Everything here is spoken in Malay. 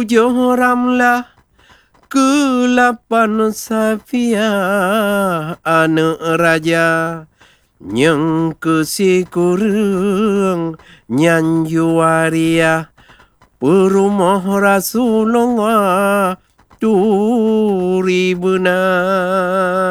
7 Ramlah ke-8 Safiah anak raja, yang ke-10 Nyanju Waria, perumah Rasulullah 2006.